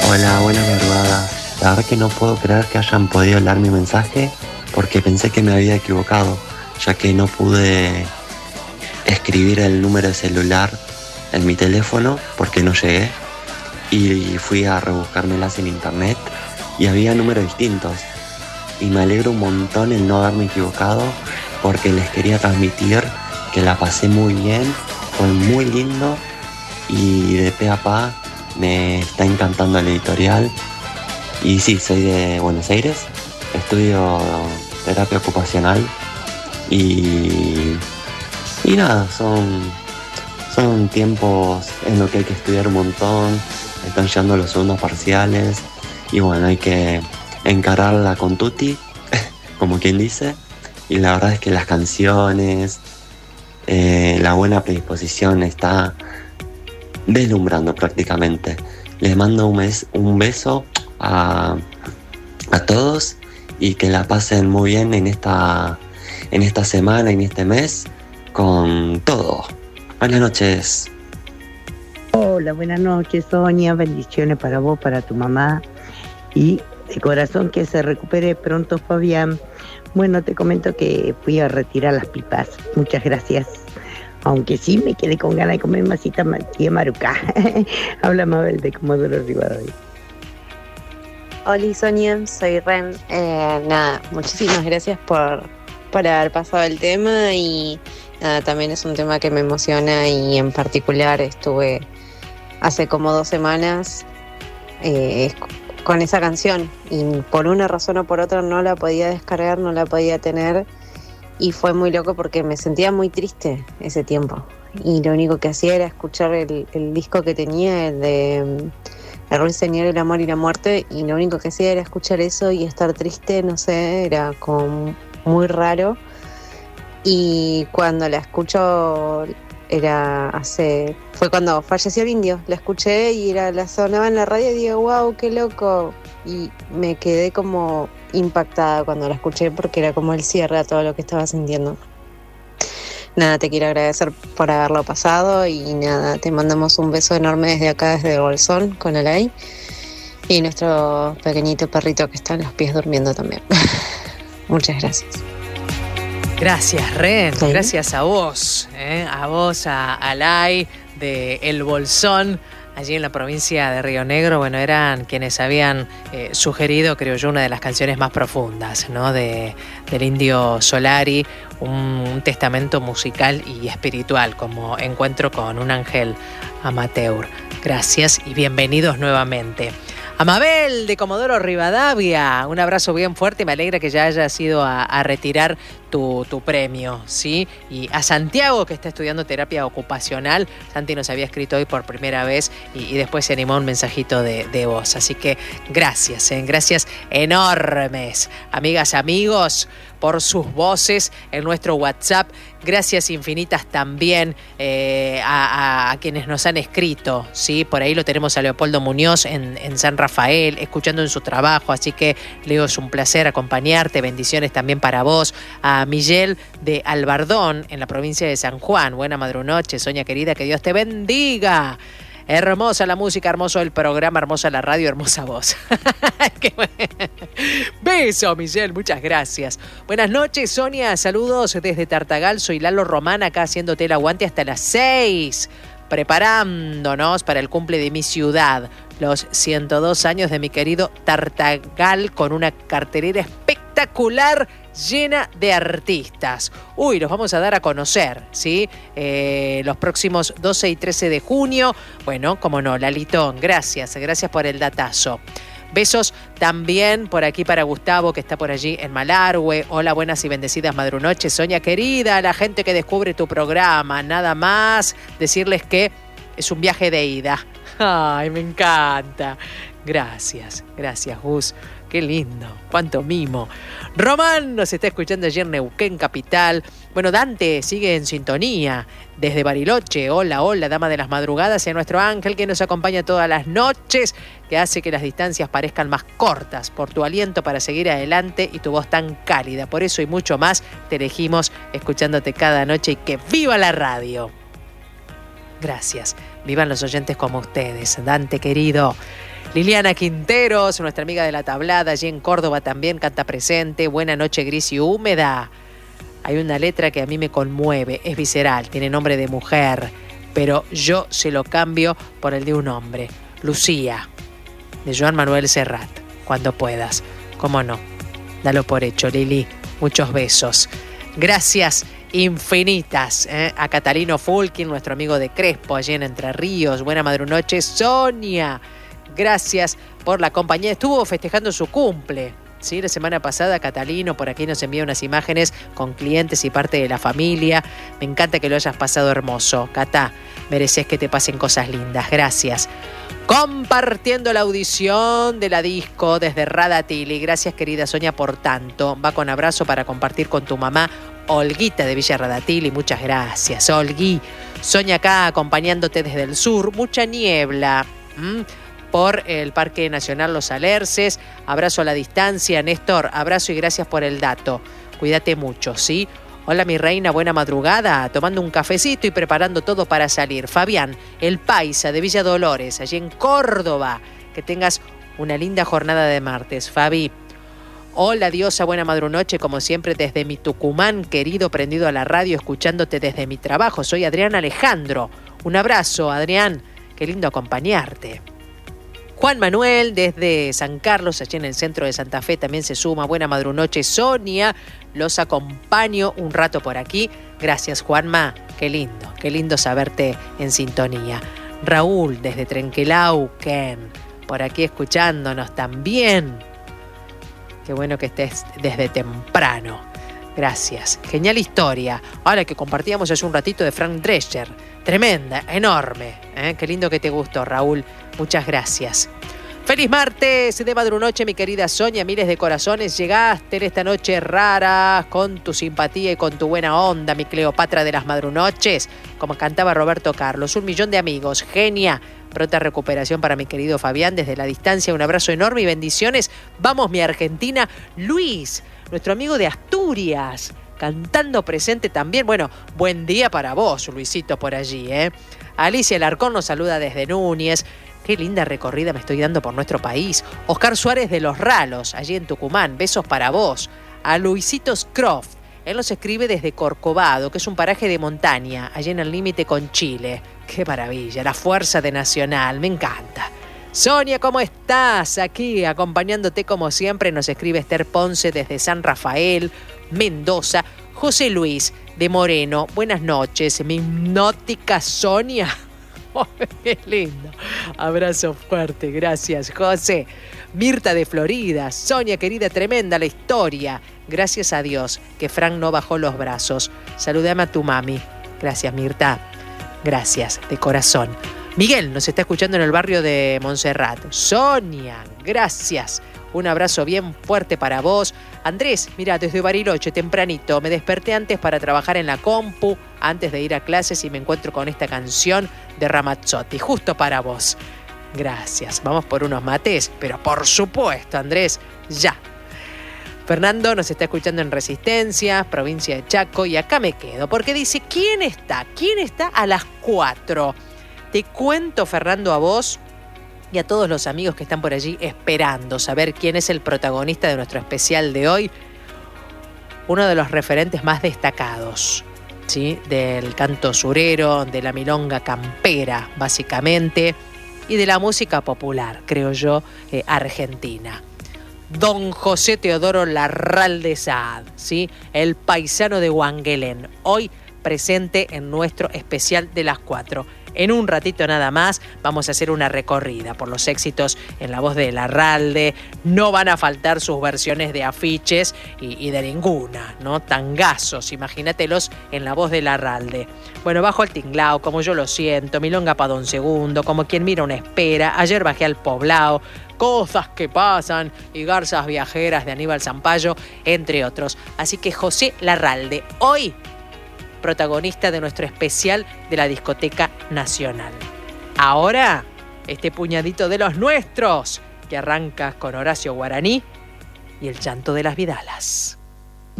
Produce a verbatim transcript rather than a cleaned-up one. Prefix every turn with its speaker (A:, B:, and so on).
A: Hola, buenas madrugadas. La verdad que no puedo creer que hayan podido leer mi mensaje porque pensé que me había equivocado, ya que no pude escribir el número de celular en mi teléfono porque no llegué y fui a rebuscármelas en internet y había números distintos. Y me alegro un montón el no haberme equivocado porque les quería transmitir que la pasé muy bien, fue muy lindo y de pe a pa me está encantando el editorial. Y sí, soy de Buenos Aires, estudio terapia ocupacional y, y nada, son, son tiempos en los que hay que estudiar un montón, están llegando los segundos parciales y bueno, hay que encararla con tutti, como quien dice, y la verdad es que las canciones, eh, la buena predisposición está deslumbrando prácticamente. Les mando un, mes, un beso a, a todos y que la pasen muy bien en esta, en esta semana, en este mes, con todo. Buenas noches.
B: Hola, buenas noches, Sonia. Bendiciones para vos, para tu mamá y de corazón que se recupere pronto, Fabián. Bueno, te comento que fui a retirar las pipas. Muchas gracias. Aunque sí me quedé con ganas de comer masita tía Maruca. Habla Mabel de Comodoro Rivadavia.
C: Hola Sonia, soy Ren. Eh, nada, muchísimas gracias por, por haber pasado el tema y nada, también es un tema que me emociona y en particular estuve hace como dos semanas eh, con esa canción y por una razón o por otra no la podía descargar, no la podía tener. Y fue muy loco porque me sentía muy triste ese tiempo. Y lo único que hacía era escuchar el, el disco que tenía, el de El Ruiseñor, el amor y la muerte. Y lo único que hacía era escuchar eso y estar triste, no sé, era como muy raro. Y cuando la escucho, era hace... Fue cuando falleció el indio. La escuché y era, la sonaba en la radio y digo, wow, qué loco. Y me quedé como impactada cuando la escuché porque era como el cierre a todo lo que estaba sintiendo. Nada, te quiero agradecer por haberlo pasado y nada, te mandamos un beso enorme desde acá, desde el Bolsón, con Alay y nuestro pequeñito perrito que está en los pies durmiendo también. Muchas gracias.
D: Gracias, Ren.
C: ¿Sí?
D: Gracias a vos, ¿eh? a vos, a Alay de El Bolsón, allí en la provincia de Río Negro. Bueno, eran quienes habían eh, sugerido, creo yo, una de las canciones más profundas, ¿no? de, del Indio Solari, un, un testamento musical y espiritual, como Encuentro con un ángel amateur. Gracias y bienvenidos nuevamente. A Mabel de Comodoro Rivadavia, un abrazo bien fuerte, me alegra que ya hayas ido a, a retirar tu, tu premio, ¿sí? Y a Santiago, que está estudiando terapia ocupacional, Santi nos había escrito hoy por primera vez y, y después se animó un mensajito de, de voz, así que gracias, ¿eh? Gracias enormes, amigas, amigos, por sus voces en nuestro WhatsApp. Gracias infinitas también eh, a, a, a quienes nos han escrito, ¿sí? Por ahí lo tenemos a Leopoldo Muñoz en, en San Rafael, escuchando en su trabajo, así que Leo, es un placer acompañarte, bendiciones también para vos. A Miguel de Albardón, en la provincia de San Juan, buena madrunoche, Sonia querida, que Dios te bendiga. Hermosa la música, hermoso el programa, hermosa la radio, hermosa voz. Qué bueno. Beso, Michelle, muchas gracias. Buenas noches, Sonia, saludos desde Tartagal. Soy Lalo Román, acá haciéndote el aguante hasta las seis, preparándonos para el cumple de mi ciudad, los ciento dos años de mi querido Tartagal, con una cartelera espectacular llena de artistas. Uy, los vamos a dar a conocer, ¿sí? Eh, los próximos doce y trece de junio. Bueno, como no, Lalitón, gracias, gracias por el datazo. Besos también por aquí para Gustavo, que está por allí en Malargüe. Hola, buenas y bendecidas madrunoches, Sonia querida, la gente que descubre tu programa. Nada más decirles que es un viaje de ida. Ay, me encanta. Gracias, gracias, Gus. Qué lindo, cuánto mimo. Román nos está escuchando allí en Neuquén, capital. Bueno, Dante sigue en sintonía desde Bariloche. Hola, hola, dama de las madrugadas, y a nuestro ángel que nos acompaña todas las noches, que hace que las distancias parezcan más cortas por tu aliento para seguir adelante y tu voz tan cálida. Por eso y mucho más te elegimos escuchándote cada noche, y que viva la radio. Gracias, vivan los oyentes como ustedes, Dante querido. Liliana Quinteros, nuestra amiga de la tablada, allí en Córdoba también canta presente. Buena noche gris y húmeda. Hay una letra que a mí me conmueve, es visceral, tiene nombre de mujer, pero yo se lo cambio por el de un hombre. Lucía, de Joan Manuel Serrat. Cuando puedas, cómo no. Dalo por hecho, Lili. Muchos besos. Gracias infinitas ¿eh? a Catalino Fulkin, nuestro amigo de Crespo, allí en Entre Ríos. Buena madrunoche, Sonia. Gracias por la compañía. Estuvo festejando su cumple. Sí, la semana pasada Catalino por aquí nos envía unas imágenes con clientes y parte de la familia. Me encanta que lo hayas pasado hermoso. Cata, mereces que te pasen cosas lindas. Gracias. Compartiendo la audición de la disco desde Radatili. Gracias, querida Sonia, por tanto. Va con abrazo para compartir con tu mamá, Olguita de Villa Radatili. Muchas gracias, Olgui. Sonia acá acompañándote desde el sur. Mucha niebla. ¿Mm? Por el Parque Nacional Los Alerces. Abrazo a la distancia, Néstor. Abrazo y gracias por el dato. Cuídate mucho, ¿sí? Hola, mi reina, buena madrugada. Tomando un cafecito y preparando todo para salir. Fabián, el paisa de Villa Dolores, allí en Córdoba. Que tengas una linda jornada de martes, Fabi. Hola, diosa, buena madrunoche, como siempre, desde mi Tucumán, querido, prendido a la radio, escuchándote desde mi trabajo. Soy Adrián Alejandro. Un abrazo, Adrián. Qué lindo acompañarte. Juan Manuel, desde San Carlos, allí en el centro de Santa Fe, también se suma. Buena madrunoche, Sonia. Los acompaño un rato por aquí. Gracias, Juanma. Qué lindo, qué lindo saberte en sintonía. Raúl, desde Trenquelauquen, por aquí escuchándonos también. Qué bueno que estés desde temprano. Gracias. Genial historia. Ahora que compartíamos hace un ratito de Frank Drescher. Tremenda, enorme. ¿eh? Qué lindo que te gustó, Raúl. Muchas gracias. Feliz martes de madrunoche, mi querida Sonia. Miles de corazones. Llegaste en esta noche rara con tu simpatía y con tu buena onda, mi Cleopatra de las madrunoches. Como cantaba Roberto Carlos. Un millón de amigos. Genia. Pronta recuperación para mi querido Fabián desde la distancia. Un abrazo enorme y bendiciones. Vamos, mi Argentina. Luis, nuestro amigo de Asturias, cantando presente también. Bueno, buen día para vos, Luisito, por allí, ¿eh? Alicia Alarcón nos saluda desde Núñez. Qué linda recorrida me estoy dando por nuestro país. Oscar Suárez de Los Ralos, allí en Tucumán. Besos para vos. A Luisito Scroft. Él nos escribe desde Corcovado, que es un paraje de montaña, allí en el límite con Chile. ¡Qué maravilla! La fuerza de Nacional, me encanta. Sonia, ¿cómo estás? Aquí acompañándote como siempre, nos escribe Esther Ponce desde San Rafael, Mendoza. José Luis de Moreno, buenas noches. Mi hipnótica Sonia. Oh, ¡qué lindo! Abrazo fuerte, gracias, José. Mirta de Florida. Sonia, querida, tremenda la historia. Gracias a Dios que Frank no bajó los brazos. Saludame a tu mami. Gracias, Mirta. Gracias, de corazón. Miguel nos está escuchando en el barrio de Montserrat. Sonia, gracias. Un abrazo bien fuerte para vos. Andrés, mira, desde Bariloche, tempranito, me desperté antes para trabajar en la compu, antes de ir a clases y me encuentro con esta canción de Ramazzotti, justo para vos. Gracias. Vamos por unos mates, pero por supuesto, Andrés, ya. Fernando nos está escuchando en Resistencia, provincia de Chaco, y acá me quedo, porque dice, ¿quién está? ¿Quién está a las cuatro? Te cuento, Fernando, a vos y a todos los amigos que están por allí esperando saber quién es el protagonista de nuestro especial de hoy. Uno de los referentes más destacados, ¿sí? Del canto surero, de la milonga campera, básicamente, y de la música popular, creo yo, eh, argentina. Don José Teodoro Larralde Saad, ¿sí? El paisano de Wangelén, hoy presente en nuestro especial de las cuatro. En un ratito nada más vamos a hacer una recorrida por los éxitos en la voz de Larralde. No van a faltar sus versiones de afiches y, y de ninguna, ¿no? Tangazos, imagínatelos en la voz de Larralde. Bueno, bajo el tinglao, como yo lo siento, milonga pa' don Segundo, como quien mira una espera, ayer bajé al Poblao, cosas que pasan y garzas viajeras de Aníbal Zampayo, entre otros. Así que José Larralde, hoy protagonista de nuestro especial de la Discoteca Nacional. Ahora, este puñadito de los nuestros, que arranca con Horacio Guaraní y el llanto de las Vidalas.